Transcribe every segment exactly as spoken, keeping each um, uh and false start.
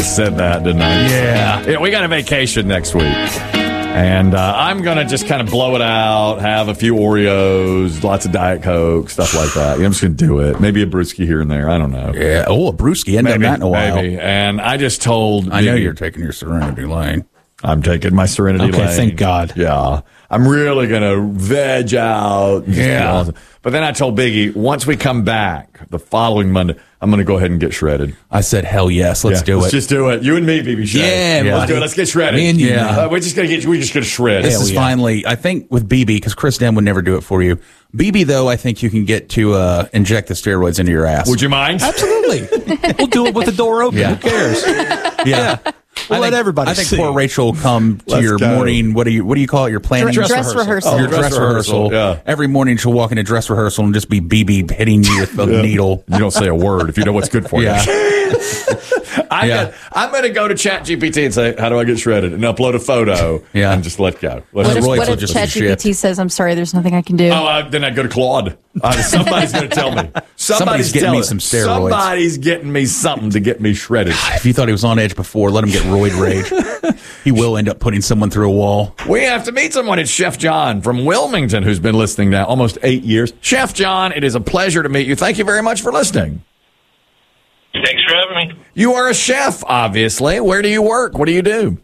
just said that, didn't I? Yeah. yeah we got a vacation next week. And uh, I'm going to just kind of blow it out, have a few Oreos, lots of Diet Coke, stuff like that. I'm just going to do it. Maybe a brewski here and there. I don't know. Yeah. Oh, a brewski. Hadn't done that in a while. Maybe. And I just told... I know you're taking your Serenity Lane. I'm taking my Serenity okay, Lane. Okay, thank God. Yeah. I'm really going to veg out. Yeah. But then I told Biggie, once we come back the following Monday, I'm going to go ahead and get shredded. I said, hell yes, let's yeah, do let's it. Let's just do it. You and me, B B Shay. Yeah, yeah. Let's buddy. do it. Let's get shredded. Me and you. Yeah. Uh, we're just going to get, we're just going to shred. This Hell is yeah. finally, I think with B B, because Chris Den would never do it for you. B B, though, I think you can get to uh, inject the steroids into your ass. Would you mind? Absolutely. We'll do it with the door open. Yeah. Who cares? Yeah. We'll I let think, everybody I think see. poor Rachel will come to Let's your go. morning, what do you what do you call it, your planning? Dress, dress rehearsal. Oh, Your dress dress, rehearsal. rehearsal, yeah. Every morning she'll walk into dress rehearsal and just be B B hitting you with the Yeah. needle. You don't say a word if you know what's good for Yeah. you. I'm Yeah. gonna, I'm going to go to ChatGPT and say, how do I get shredded? And upload a photo Yeah. and just let go. Let What if, Royce what will if just ChatGPT says, I'm sorry, there's nothing I can do? Oh, uh, then I go to Claude. Uh, somebody's going to tell me. Somebody's, getting telling- me some steroids. Somebody's getting me something to get me shredded. If you thought he was on edge before, let him get roid rage. He will end up putting someone through a wall. We have to meet someone. It's Chef John from Wilmington, who's been listening now almost eight years. Chef John, it is a pleasure to meet you. Thank you very much for listening. Thanks for having me. You are a chef, obviously. Where do you work? What do you do?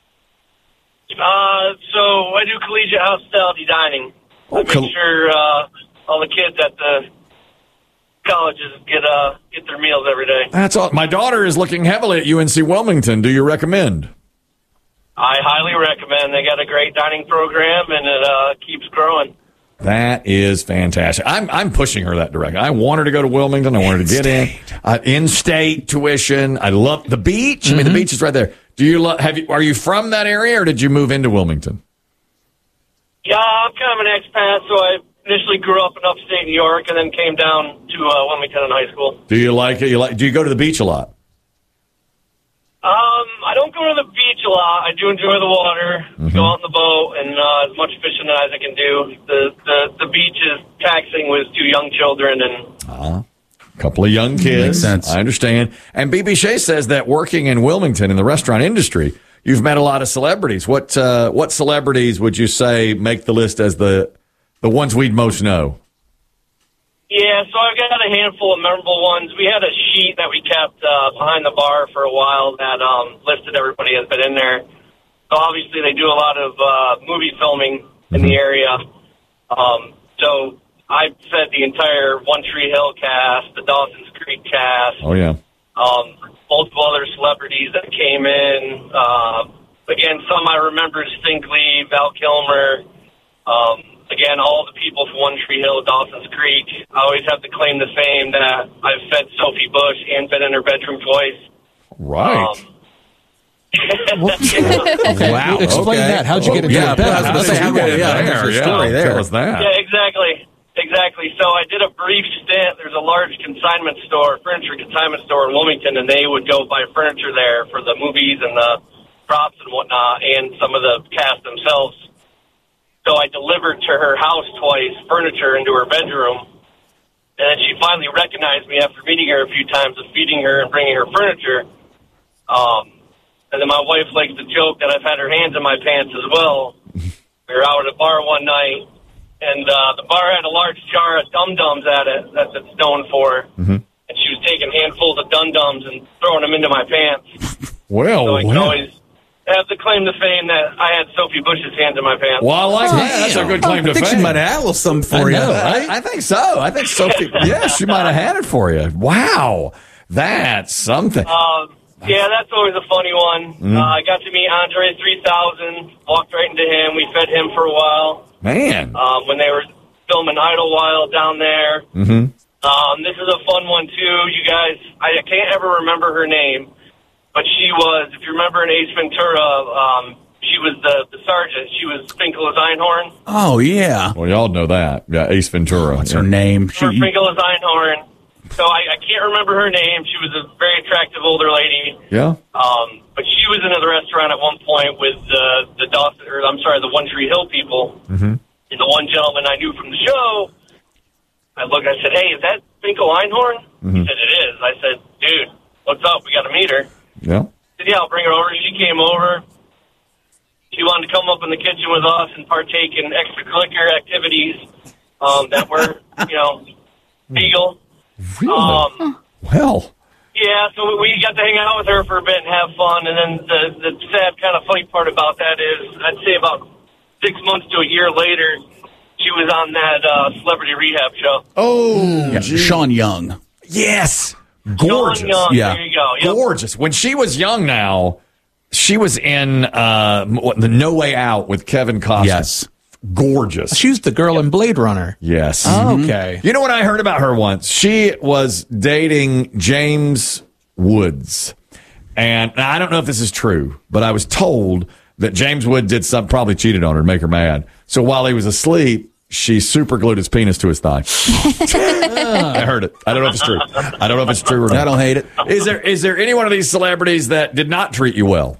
Uh, so I do collegiate hospitality dining. Oh, I make col- sure uh, all the kids at the colleges get uh, get their meals every day. That's all. My daughter is looking heavily at U N C Wilmington. Do you recommend? I highly recommend. They got a great dining program, and it uh, keeps growing. That is fantastic. I'm I'm pushing her that direction. I want her to go to Wilmington. I want her to get in uh, in-state tuition. I love the beach. I mean, the beach is right there. Do you love? Have you? Are you from that area, or did you move into Wilmington? Yeah, I'm kind of an expat, so I initially grew up in upstate New York, and then came down to uh, Wilmington in high school. Do you like it? You like? Do you go to the beach a lot? Um, I don't go to the beach a lot. I do enjoy the water, Mm-hmm. go out in the boat, and uh, as much fishing as I can do. The, the the beach is taxing with two young children, and Uh, a couple of young kids. Makes sense. I understand. And B B Shay says that working in Wilmington in the restaurant industry, you've met a lot of celebrities. What uh, what celebrities would you say make the list as the the ones we'd most know? yeah, so I've got a handful of memorable ones. We had a sheet that we kept uh, behind the bar for a while that um, listed everybody that's been in there. So obviously they do a lot of uh, movie filming in the area. Um, so I fed the entire One Tree Hill cast, the Dawson's Creek cast, Oh yeah. um, multiple other celebrities that came in. Uh, again, some I remember distinctly, Val Kilmer. Um, again, all the people from One Tree Hill, Dawson's Creek. I always have to claim the fame that I've fed Sophie Bush and been in her bedroom twice. Right. Um, Wow. Explain Okay. that. How'd you get into Yeah, the bed? I was gonna say, how How did you get there? there? Yeah, Story there. Tell us that. Yeah, exactly. Exactly. So I did a brief stint. There's a large consignment store, furniture consignment store in Wilmington, and they would go buy furniture there for the movies and the props and whatnot, and some of the cast themselves. So I delivered to her house twice furniture into her bedroom, and then she finally recognized me after meeting her a few times of feeding her and bringing her furniture. Um, and then my wife likes to joke that I've had her hands in my pants as well. We were out at a bar one night, and uh, the bar had a large jar of Dum-Dums at it. That's what it's known for. Mm-hmm. And she was taking handfuls of Dum-Dums and throwing them into my pants. Well, So I can well. always have to claim the fame that I had Sophie Bush's hands in my pants. Well, I like that. That's a good claim I to think she fame. might have had a little something for I you. know, I, I think so. I think Sophie. Yeah, she might have had it for you. Wow, that's something. Um, yeah, that's always a funny one. Mm-hmm. Uh, I got to meet Andre three thousand, walked right into him. We fed him for a while Man. um, when they were filming Idlewild down there. Mm-hmm. Um, this is a fun one, too. You guys, I can't ever remember her name, but she was, if you remember in Ace Ventura, um, she was the, the sergeant. She was Finkel's Einhorn. Oh, yeah. Well, y'all know that. Yeah, Ace Ventura. What's her name? She, Her Finkel's Einhorn. So I, I can't remember her name. She was a very attractive older lady. Yeah. Um, but she was into the restaurant at one point with the the Dawson, or I'm sorry, the One Tree Hill people. Mm-hmm. And the one gentleman I knew from the show, I looked, I said, "Hey, is that Finkel Einhorn?" Mm-hmm. He said, "It is." I said, "Dude, what's up? We got to meet her." Yeah. said, yeah, I'll bring her over. She came over. She wanted to come up in the kitchen with us and partake in extracurricular activities um, that were, you know, legal. Really? Um, well. Yeah, so we got to hang out with her for a bit and have fun. And then the, the sad kind of funny part about that is, I'd say about six months to a year later, she was on that uh, Celebrity Rehab show. Oh, Yeah, Sean Young. yes. Gorgeous. Sean Young, Yeah. there you go. Yep. Gorgeous. When she was young now, she was in uh, what, the No Way Out with Kevin Costner. Yes. Gorgeous. She was the girl in Blade Runner. Yes. Oh, okay. You know what I heard about her once? She was dating James Woods. And I don't know if this is true, but I was told that James Wood did something, probably cheated on her to make her mad. So while he was asleep, she super glued his penis to his thigh. I heard it. I don't know if it's true. I don't know if it's true or not. I don't hate it. Is there is there any one of these celebrities that did not treat you well?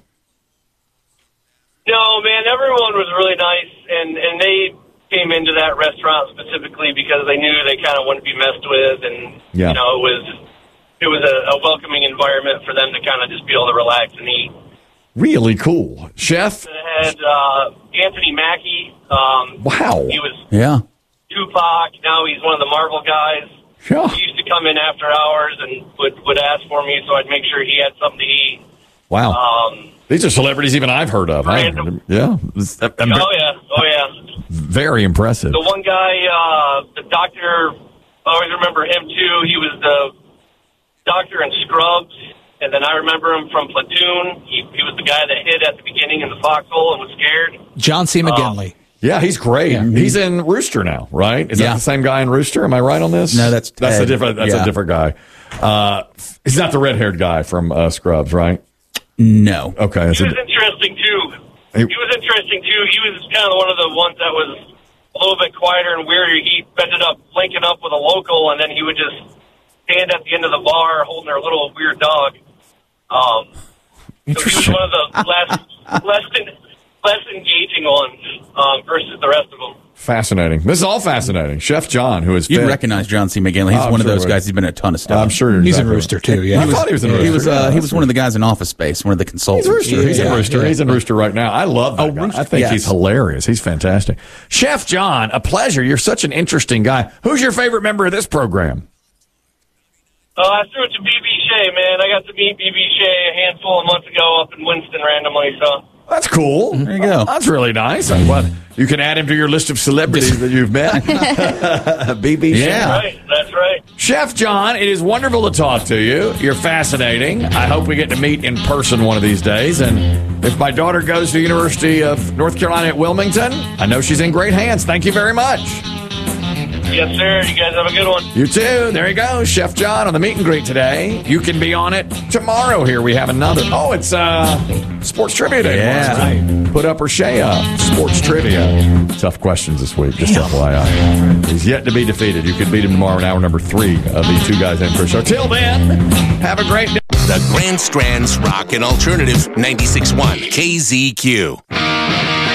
No, man, everyone was really nice, and, and they came into that restaurant specifically because they knew they kind of wouldn't be messed with, and, Yeah. you know, it was it was a, a welcoming environment for them to kind of just be able to relax and eat. Really cool. Chef? It had uh, Anthony Mackie. Um, Wow. He was Yeah. Tupac. Now he's one of the Marvel guys. Yeah. He used to come in after hours and would, would ask for me, so I'd make sure he had something to eat. Wow. Um, These are celebrities even I've heard of. I haven't heard of- yeah. It's- I'm oh, yeah. Oh, yeah. very impressive. The one guy, uh, the doctor, I always remember him too. He was the doctor in Scrubs, and then I remember him from Platoon. He, he was the guy that hid at the beginning in the foxhole and was scared. John C. McGinley. Yeah, he's great. He's in Rooster now, right? Is Yeah. that the same guy in Rooster? Am I right on this? No, that's that's a Ted. different. That's Yeah. a different guy. Uh, he's not the red-haired guy from uh, Scrubs, right? No. Okay, that's He a, was interesting too. He- He was interesting too. He was kind of one of the ones that was a little bit quieter and weirder. He ended up linking up with a local, and then he would just stand at the end of the bar holding their little weird dog. Um, so he was Interesting. one of the less less, less engaging ones um, versus the rest of them. fascinating. This is all fascinating. Chef John, who is You'd fit- recognize John C. McGinley. He's Oh, I'm one of sure those would. guys. He's been in a ton of stuff. I'm sure you're He's in exactly Rooster, right. too, yeah. I thought he was in He Rooster. was uh, Yeah, he that's was one of the guys in Office Space, one of the consultants. He's Rooster. He's in Yeah, Rooster. yeah. He's in Rooster right now. I love that Oh, guy. Rooster. I think Yes. he's hilarious. He's fantastic. Chef John, a pleasure. You're such an interesting guy. Who's your favorite member of this program? Uh, I threw it to B B. Shea, man. I got to meet B B. Shea a handful of months ago up in Winston randomly, so... That's cool. There you go. That's really nice. Well, you can add him to your list of celebrities that you've met. B B. Yeah. Shea. Right, that's right. Chef John, it is wonderful to talk to you. You're fascinating. I hope we get to meet in person one of these days. And if my daughter goes to the University of North Carolina at Wilmington, I know she's in great hands. Thank you very much. Yes, sir. You guys have a good one. You too. There you go. Chef John on the meet and greet today. You can be on it tomorrow here. We have another. Oh, it's uh, Sports Trivia Day. Yeah. tomorrow. Right. Put up or Shea up. Sports Trivia. Tough questions this week, just F Y I. He's yet to be defeated. You can beat him tomorrow in hour number three of the Two Guys in for Show. Till then, have a great day. The Grand Strands Rock and Alternative ninety-six point one K Z Q.